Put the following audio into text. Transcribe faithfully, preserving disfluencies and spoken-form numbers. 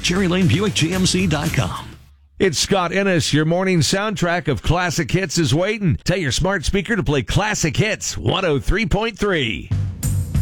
Cherry Lane Buick G M C dot com. It's Scott Ennis. Your morning soundtrack of classic hits is waiting. Tell your smart speaker to play classic hits one oh three point three.